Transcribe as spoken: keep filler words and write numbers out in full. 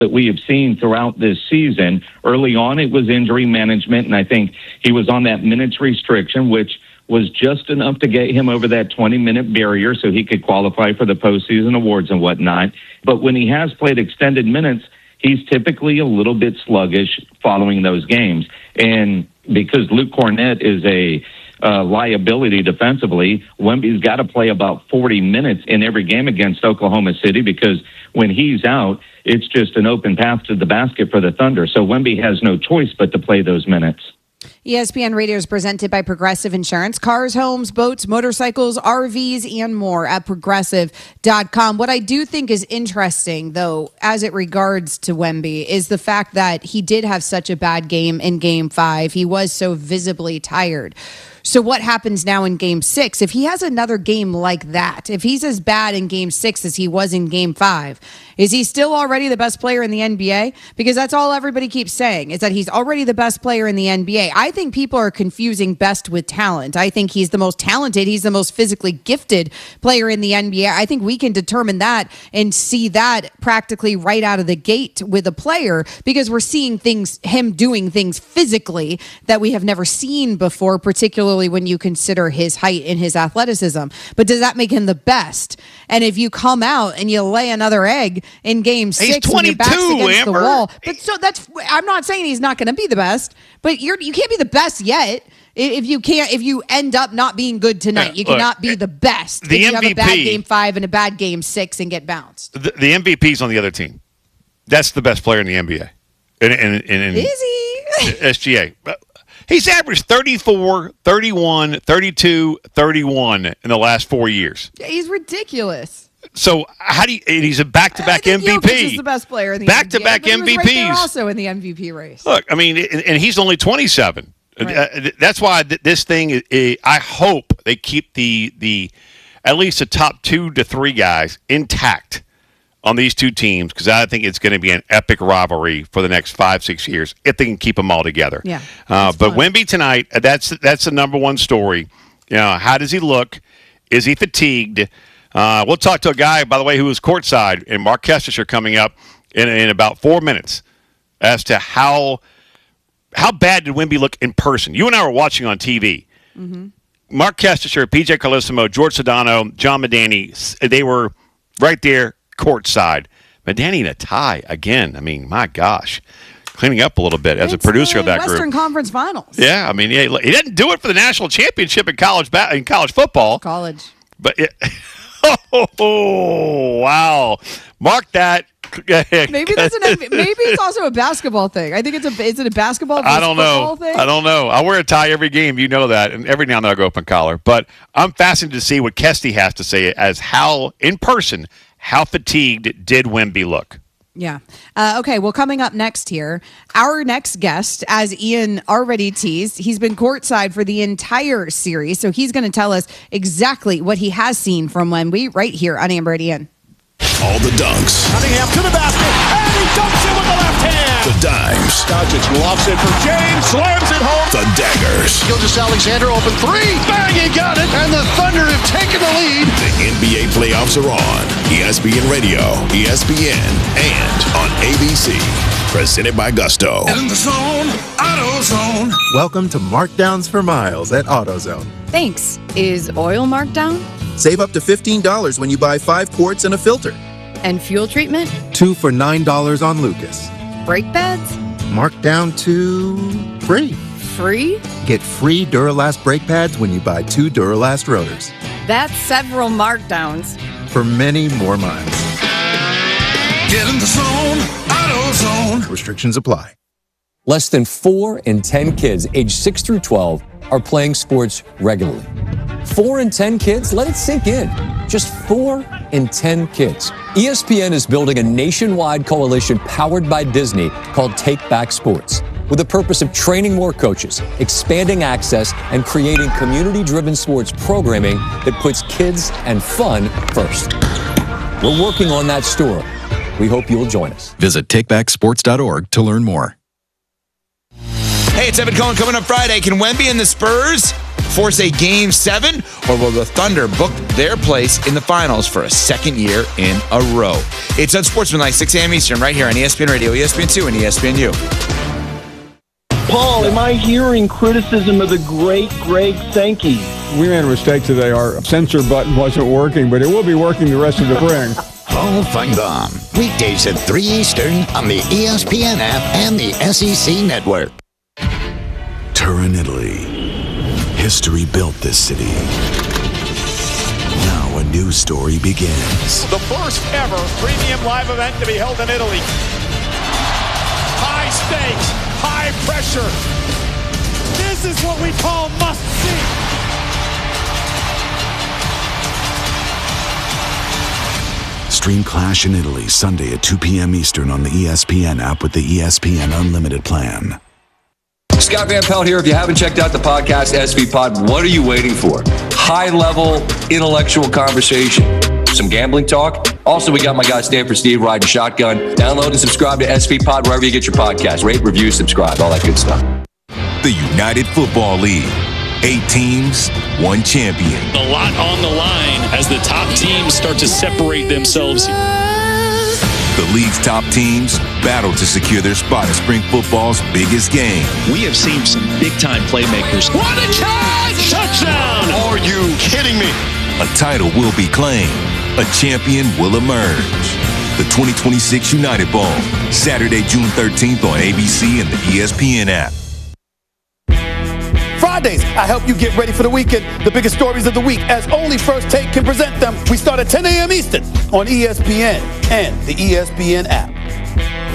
that we have seen throughout this season. Early on, it was injury management, and I think he was on that minutes restriction, which was just enough to get him over that twenty-minute barrier so he could qualify for the postseason awards and whatnot. But when he has played extended minutes, he's typically a little bit sluggish following those games. And because Luke Cornett is a uh, liability defensively, Wemby's got to play about forty minutes in every game against Oklahoma City, because when he's out, it's just an open path to the basket for the Thunder. So Wemby has no choice but to play those minutes. E S P N Radio is presented by Progressive Insurance. Cars, homes, boats, motorcycles, R Vs, and more at progressive dot com. What I do think is interesting, though, as it regards to Wemby, is the fact that he did have such a bad game in Game five. He was so visibly tired. So what happens now in Game six? If he has another game like that, if he's as bad in Game six as he was in Game five, is he still already the best player in the N B A? Because that's all everybody keeps saying, is that he's already the best player in the N B A. I think people are confusing best with talent. I think he's the most talented. He's the most physically gifted player in the N B A. I think we can determine that and see that practically right out of the gate with a player, because we're seeing things, him doing things physically that we have never seen before, particularly when you consider his height and his athleticism. But does that make him the best? And if you come out and you lay another egg in Game six when your back's against Amber. the wall, but so that's, I'm not saying he's not going to be the best, but you're you can't be the best yet. If you can't, if you end up not being good tonight, you cannot Look, be the best. The if M V P, you have a bad Game five and a bad Game six and get bounced. The, the M V P's on the other team. That's the best player in the N B A. In, in, in, in Is he? S G A. He's averaged thirty-four, thirty-one, thirty-two, thirty-one in the last four years. Yeah, he's ridiculous. So how do you? And he's a back-to-back I think M V P. Jokic is the best player in the back-to-back N B A. M V Ps. Right there also in the M V P race. Look, I mean, and he's only twenty-seven. Right. Uh, that's why this thing. I hope they keep the the at least the top two to three guys intact on these two teams, because I think it's going to be an epic rivalry for the next five, six years if they can keep them all together. Yeah. Uh, but Wemby tonight, that's that's the number one story. You know, how does he look? Is he fatigued? Uh, we'll talk to a guy, by the way, who was courtside, and Mark Kestisher coming up in, in about four minutes as to how how bad did Wemby look in person. You and I were watching on T V. Mm-hmm. Mark Kestisher, P J Carlesimo, George Sedano, John Medani, they were right there courtside. Medani in a tie again. I mean, my gosh. Cleaning up a little bit as it's a producer of that Western group. Western Conference Finals. Yeah, I mean, he, he didn't do it for the national championship in college ba- in college football. College. But it, oh, wow. Mark that. Maybe that's an maybe it's also a basketball thing. I think it's a is it a basketball I don't know. thing? I don't know. I wear a tie every game, you know that, and every now and then I go up in collar. But I'm fascinated to see what Kesty has to say as how in person how fatigued did Wemby look. Yeah. Uh, okay, well, coming up next here, our next guest, as Ian already teased, he's been courtside for the entire series, so he's going to tell us exactly what he has seen from Wemby right here on Amber and Ian. All the dunks. Cunningham to the basket, and he dunks it with the left hand. The dimes. Doncic lofts it for James, slams it home. The daggers. Gilgeous-Alexander open three, bang, he got it, and the Thunder have taken the lead. The N B A playoffs are on E S P N Radio, E S P N, and on A B C. Presented by Gusto. In the zone, AutoZone. Welcome to Markdowns for Miles at AutoZone. Thanks. Is oil marked down? Save up to fifteen dollars when you buy five quarts and a filter. And fuel treatment? Two for nine dollars on Lucas. Brake pads? Marked down to free. Free? Get free Duralast brake pads when you buy two Duralast rotors. That's several markdowns. For many more miles. Get in the zone, AutoZone. Restrictions apply. Less than four in ten kids aged six through twelve are playing sports regularly. Four in ten kids? Let it sink in. Just four in ten kids. E S P N is building a nationwide coalition powered by Disney called Take Back Sports, with the purpose of training more coaches, expanding access, and creating community-driven sports programming that puts kids and fun first. We're working on that story. We hope you'll join us. Visit take back sports dot org to learn more. Hey, it's Evan Cohen coming up Friday. Can Wemby and the Spurs force a Game seven, or will the Thunder book their place in the finals for a second year in a row? It's Unsportsmanlike, six a.m. Eastern, right here on E S P N Radio, E S P N two, and E S P N U. Paul, am I hearing criticism of the great Greg Sankey? We made a mistake today. Our censor button wasn't working, but it will be working the rest of the spring. Paul Feinbaum, weekdays at three Eastern on the E S P N app and the S E C network. Turin, Italy. History built this city. Now a new story begins. The first ever premium live event to be held in Italy. High stakes, high pressure. This is what we call must see. Stream Clash in Italy Sunday at two p.m. Eastern on the E S P N app with the E S P N Unlimited plan. Scott Van Pelt here. If you haven't checked out the podcast, S V Pod, what are you waiting for? High-level, intellectual conversation. Some gambling talk. Also, we got my guy Stanford Steve riding shotgun. Download and subscribe to S V Pod wherever you get your podcast. Rate, review, subscribe, all that good stuff. The United Football League. Eight teams, one champion. A lot on the line as the top teams start to separate themselves. The league's top teams battle to secure their spot in spring football's biggest game. We have seen some big-time playmakers. What a catch! Touchdown! Are you kidding me? A title will be claimed. A champion will emerge. The twenty twenty-six United Bowl, Saturday, June thirteenth on A B C and the E S P N app. Fridays, I help you get ready for the weekend. The biggest stories of the week, as only First Take can present them. We start at ten a.m. Eastern on E S P N and the E S P N app.